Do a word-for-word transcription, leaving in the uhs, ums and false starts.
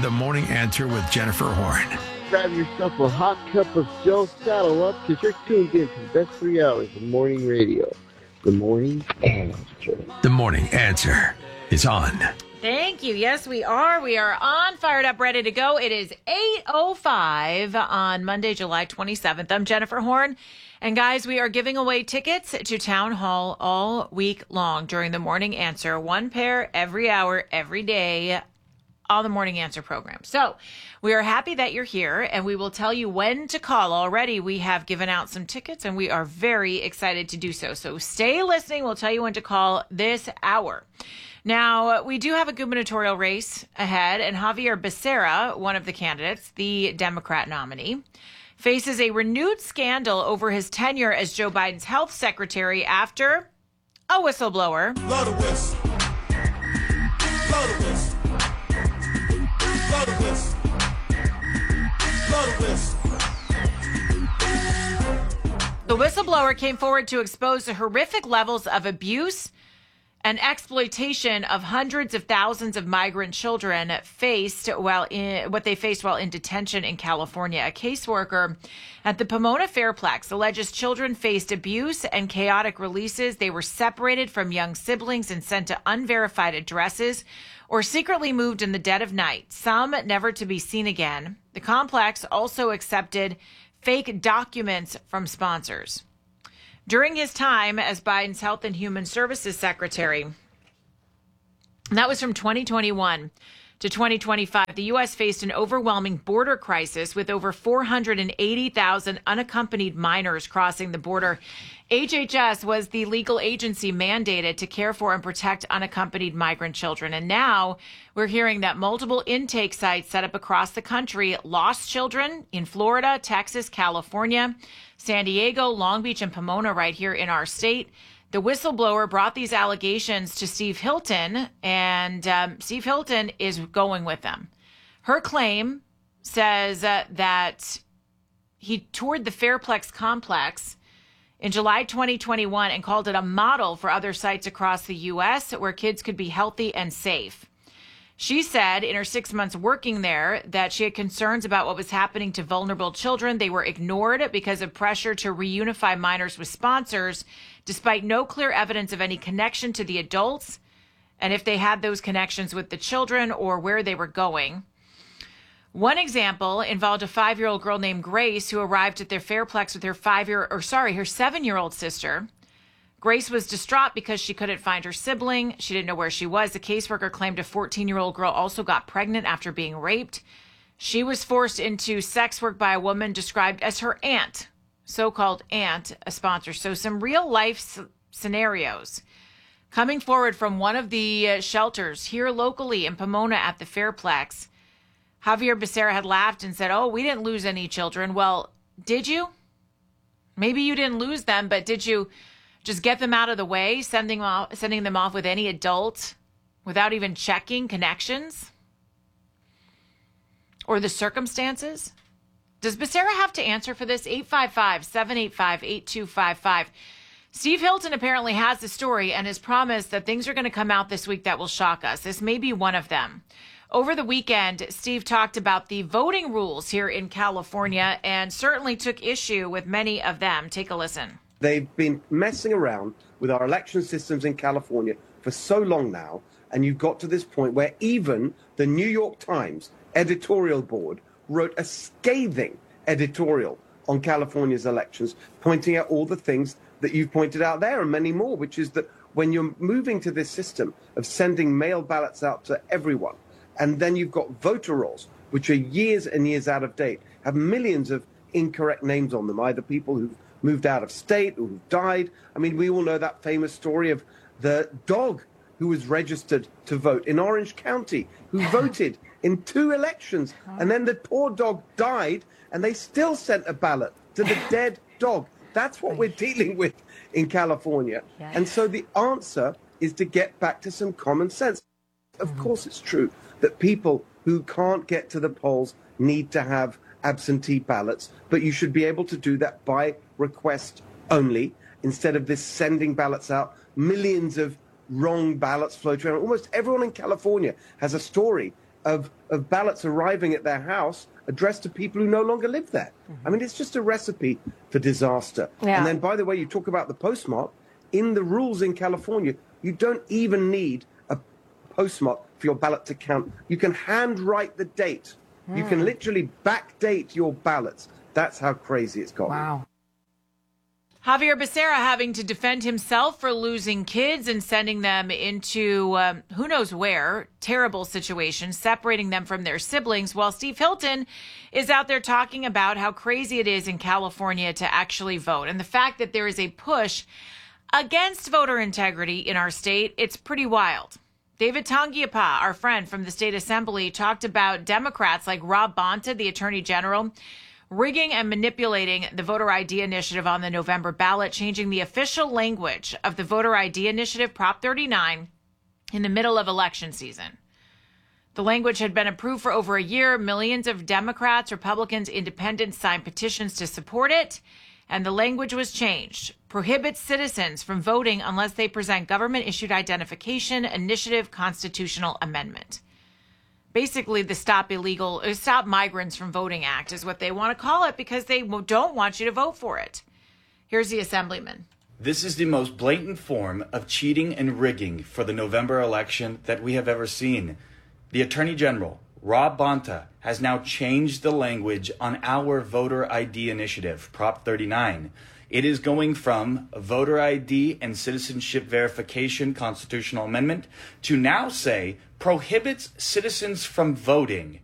The Morning Answer with Jennifer Horn. Grab yourself a hot cup of Joe, saddle up, because you're tuned in to the best three hours of morning radio. The Morning Answer. The Morning Answer is on. Thank you. Yes, we are. We are on, fired up, ready to go. It is eight oh five on Monday, July twenty-seventh. I'm Jennifer Horn. And guys, we are giving away tickets to Town Hall all week long during the Morning Answer. One pair every hour, every day on the Morning Answer program. So we are happy that you're here, and we will tell you when to call. Already we have given out some tickets, and we are very excited to do so. So stay listening. We'll tell you when to call this hour. Now, we do have a gubernatorial race ahead, and Xavier Becerra, one of the candidates, the Democrat nominee, faces a renewed scandal over his tenure as Joe Biden's health secretary after a whistleblower. Blow the whistle. Blow the whistle. Blow the whistle. Blow the whistle. The whistleblower came forward to expose the horrific levels of abuse and exploitation of hundreds of thousands of migrant children faced while in what they faced while in detention in California. A caseworker at the Pomona Fairplex alleges children faced abuse and chaotic releases. They were separated from young siblings and sent to unverified addresses or secretly moved in the dead of night, some never to be seen again. The complex also accepted fake documents from sponsors. During his time as Biden's Health and Human Services Secretary, and that was from twenty twenty-one to twenty twenty-five, the U S faced an overwhelming border crisis with over four hundred eighty thousand unaccompanied minors crossing the border. H H S was the legal agency mandated to care for and protect unaccompanied migrant children. And now we're hearing that multiple intake sites set up across the country lost children in Florida, Texas, California, San Diego, Long Beach, and Pomona right here in our state. The whistleblower brought these allegations to Steve Hilton, and um, Steve Hilton is going with them. Her claim says uh, that he toured the Fairplex complex in July twenty twenty-one and called it a model for other sites across the U S where kids could be healthy and safe. She said in her six months working there that she had concerns about what was happening to vulnerable children. They were ignored because of pressure to reunify minors with sponsors, despite no clear evidence of any connection to the adults, and if they had those connections with the children or where they were going. One example involved a five-year-old girl named Grace who arrived at their Fairplex with her five-year, or sorry, her seven-year-old sister. Grace was distraught because she couldn't find her sibling. She didn't know where she was. The caseworker claimed a fourteen-year-old girl also got pregnant after being raped. She was forced into sex work by a woman described as her aunt, so-called aunt, a sponsor. So some real-life s- scenarios coming forward from one of the uh, shelters here locally in Pomona at the Fairplex. Xavier Becerra had laughed and said, oh, we didn't lose any children. Well, did you? Maybe you didn't lose them, but did you just get them out of the way, sending them off, sending them off with any adult without even checking connections or the circumstances? Does Becerra have to answer for this? eight five five, seven eight five, eight two five five. Steve Hilton apparently has the story and has promised that things are going to come out this week that will shock us. This may be one of them. Over the weekend, Steve talked about the voting rules here in California and certainly took issue with many of them. Take a listen. They've been messing around with our election systems in California for so long now, and you've got to this point where even the New York Times editorial board wrote a scathing editorial on California's elections, pointing out all the things that you've pointed out there and many more, which is that when you're moving to this system of sending mail ballots out to everyone, and then you've got voter rolls, which are years and years out of date, have millions of incorrect names on them, either people who've moved out of state or who've died. I mean, we all know that famous story of the dog who was registered to vote in Orange County, who voted in two elections, and then the poor dog died, and they still sent a ballot to the dead dog. That's what we're dealing with in California. Yes. And so the answer is to get back to some common sense. Of course, it's true that people who can't get to the polls need to have absentee ballots, but you should be able to do that by request only, instead of this sending ballots out. Millions of wrong ballots float around. Almost everyone in California has a story of, of ballots arriving at their house addressed to people who no longer live there. Mm-hmm. I mean, it's just a recipe for disaster. Yeah. And then, by the way, you talk about the postmark. In the rules in California, you don't even need a postmark for your ballot to count. You can handwrite the date. Mm. You can literally backdate your ballots. That's how crazy it's got. Wow. Javier Becerra having to defend himself for losing kids and sending them into um, who knows where, terrible situations, separating them from their siblings, while Steve Hilton is out there talking about how crazy it is in California to actually vote. And the fact that there is a push against voter integrity in our state, it's pretty wild. David Tangiapa, our friend from the state assembly, talked about Democrats like Rob Bonta, the attorney general, rigging and manipulating the voter I D initiative on the November ballot, changing the official language of the voter I D initiative, Prop thirty-nine, in the middle of election season. The language had been approved for over a year. Millions of Democrats, Republicans, independents signed petitions to support it. And the language was changed. Prohibits citizens from voting unless they present government-issued identification, initiative, constitutional amendment. Basically, the Stop Illegal, uh, Stop Migrants from Voting Act is what they want to call it because they don't want you to vote for it. Here's the assemblyman. This is the most blatant form of cheating and rigging for the November election that we have ever seen. The Attorney General, Rob Bonta, has now changed the language on our voter I D initiative, Prop thirty-nine. It is going from a voter I D and citizenship verification constitutional amendment to now say prohibits citizens from voting